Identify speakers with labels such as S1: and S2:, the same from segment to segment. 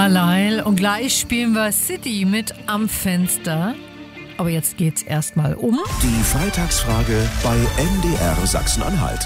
S1: Allein und gleich spielen wir City mit Am Fenster. Aber jetzt geht's erstmal um
S2: die Freitagsfrage bei MDR Sachsen-Anhalt.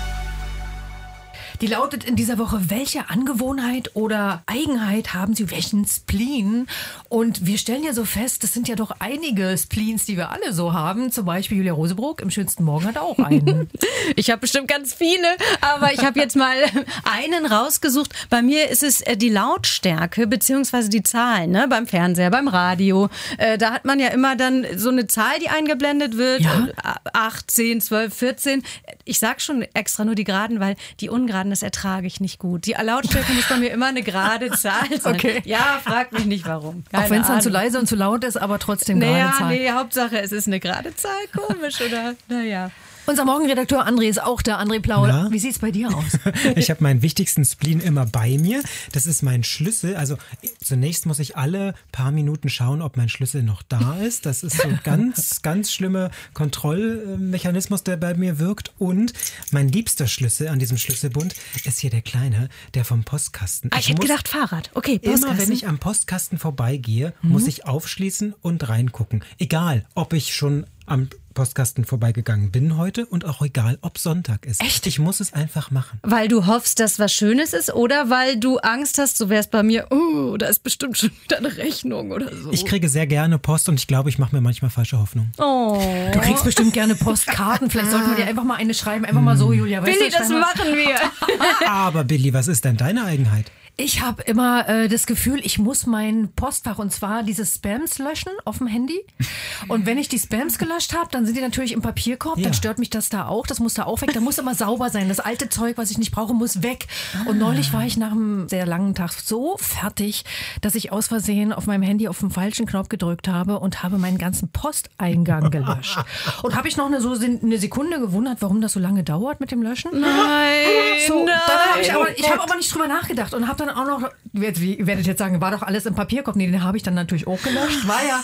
S1: Die lautet in dieser Woche: Welche Angewohnheit oder Eigenheit haben Sie, welchen Spleen? Und wir stellen ja so fest, das sind ja doch einige Spleens, die wir alle so haben. Zum Beispiel Julia Rosebrook im schönsten Morgen hat auch einen.
S3: Ich habe bestimmt ganz viele, aber ich habe jetzt mal einen rausgesucht. Bei mir ist es die Lautstärke bzw. die Zahlen, ne? Beim Fernseher, beim Radio. Da hat man ja immer dann so eine Zahl, die eingeblendet wird.
S1: Ja.
S3: 8, 10, 12, 14. Ich sag schon extra nur die Geraden, weil die Ungeraden, das ertrage ich nicht gut. Die Lautstärke muss bei mir immer eine gerade Zahl sein.
S1: Okay.
S3: Ja, frag mich nicht warum.
S1: Auch wenn es dann zu leise und zu laut ist, aber trotzdem gerade Zahl.
S3: Nee, Hauptsache es ist eine gerade Zahl. Komisch, oder? Naja.
S1: Unser Morgenredakteur André ist auch da. André Plau,
S4: Na?
S1: wie sieht's bei dir aus?
S4: Ich habe meinen wichtigsten Spleen immer bei mir. Das ist mein Schlüssel. Also zunächst muss ich alle paar Minuten schauen, ob mein Schlüssel noch da ist. Das ist so ein ganz schlimmer Kontrollmechanismus, der bei mir wirkt. Und mein liebster Schlüssel an diesem Schlüsselbund ist hier der kleine, der vom Postkasten.
S3: Ich hätte gedacht Fahrrad. Okay, Postkasten.
S4: Immer wenn ich am Postkasten vorbeigehe, muss ich aufschließen und reingucken. Egal, ob ich schon am Postkasten vorbeigegangen bin heute und auch egal, ob Sonntag ist.
S3: Echt?
S4: Ich muss es einfach machen.
S3: Weil du hoffst, dass was Schönes ist oder weil du Angst hast, so wäre es bei mir, da ist bestimmt schon wieder eine Rechnung oder so.
S4: Ich kriege sehr gerne Post und ich glaube, ich mache mir manchmal falsche Hoffnung.
S3: Oh.
S1: Du kriegst bestimmt gerne Postkarten. Vielleicht sollten wir dir einfach mal eine schreiben. Einfach mal so, Julia. Weißt
S3: Billy,
S1: du,
S3: das machen wir.
S4: Aber Billy, was ist denn deine Eigenheit?
S1: Ich habe immer das Gefühl, ich muss mein Postfach, und zwar diese Spams löschen auf dem Handy. Und wenn ich die Spams gelöscht habe, dann sind die natürlich im Papierkorb. Dann stört mich das da auch. Das muss da auch weg. Da muss immer sauber sein. Das alte Zeug, was ich nicht brauche, muss weg. Und neulich war ich nach einem sehr langen Tag so fertig, dass ich aus Versehen auf meinem Handy auf den falschen Knopf gedrückt habe und habe meinen ganzen Posteingang gelöscht. Und habe ich noch eine Sekunde gewundert, warum das so lange dauert mit dem Löschen.
S3: Nein,
S1: So,
S3: nein.
S1: dann ich habe aber nicht drüber nachgedacht und habe dann auch noch, ihr werdet jetzt sagen, war doch alles im Papierkorb. Nee, den habe ich dann natürlich auch gelöscht.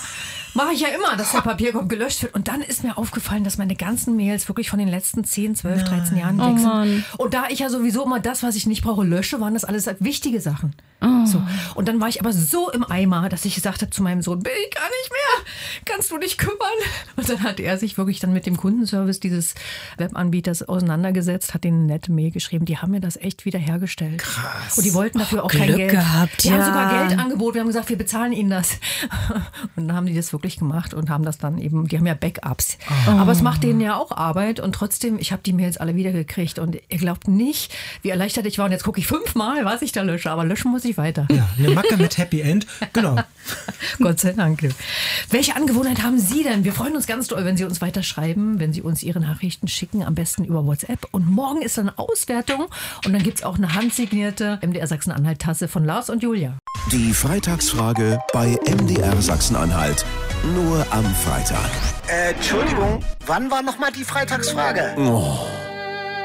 S1: Mache ich ja immer, dass der Papierkorb gelöscht wird. Und dann ist mir aufgefallen, dass meine ganzen Mails wirklich von den letzten 10, 12, 13 Jahren weg sind.
S3: Mann.
S1: Und da ich ja sowieso immer das, was ich nicht brauche, lösche, waren das alles wichtige Sachen. So. Und dann war ich aber so im Eimer, dass ich gesagt habe zu meinem Sohn, Bill, ich kann nicht mehr, kannst du dich kümmern? Und dann hat er sich wirklich dann mit dem Kundenservice dieses Webanbieters auseinandergesetzt, hat denen eine nette Mail geschrieben, die haben mir das echt wieder hergestellt. Krass. Und die wollten dafür auch kein
S3: Glück
S1: Geld.
S3: gehabt,
S1: Die haben
S3: ja.
S1: sogar Geld angeboten, wir haben gesagt, wir bezahlen ihnen das. Und dann haben die das wirklich gemacht und haben das dann eben, die haben ja Backups. Aber es macht denen ja auch Arbeit und trotzdem, ich habe die Mails alle wieder gekriegt und ihr glaubt nicht, wie erleichtert ich war. Und jetzt gucke ich 5-mal, was ich da lösche, aber löschen muss ich weiter.
S4: Ja, eine Macke mit Happy End, genau.
S1: Gott sei Dank. Welche Angewohnheit haben Sie denn? Wir freuen uns ganz doll, wenn Sie uns weiterschreiben, wenn Sie uns Ihre Nachrichten schicken, am besten über WhatsApp. Und morgen ist dann Auswertung und dann gibt es auch eine handsignierte MDR Sachsen-Anhalt-Tasse von Lars und Julia.
S2: Die Freitagsfrage bei MDR Sachsen-Anhalt. Nur am Freitag.
S5: Entschuldigung, wann war nochmal die Freitagsfrage?
S2: Oh.